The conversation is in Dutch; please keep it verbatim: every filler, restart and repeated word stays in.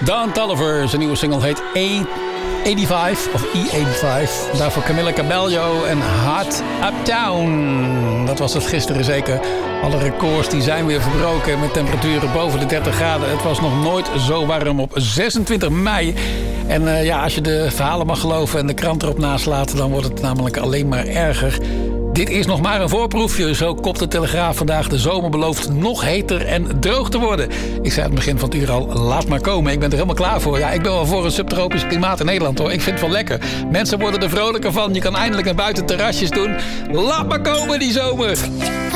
Don Toliver, zijn nieuwe single heet E vijfennegentig of E vijfennegentig. Daarvoor Camila Cabello en Hot Uptown. Dat was het gisteren zeker. Alle records die zijn weer verbroken met temperaturen boven de dertig graden. Het was nog nooit zo warm op zesentwintig mei. En uh, ja, als je de verhalen mag geloven en de krant erop naslaat, dan wordt het namelijk alleen maar erger. Dit is nog maar een voorproefje. Zo kopt de Telegraaf vandaag. De zomer belooft nog heter en droog te worden. Ik zei aan het begin van het uur al, laat maar komen. Ik ben er helemaal klaar voor. Ja, ik ben wel voor een subtropisch klimaat in Nederland, hoor. Ik vind het wel lekker. Mensen worden er vrolijker van. Je kan eindelijk naar buiten terrasjes doen. Laat maar komen die zomer.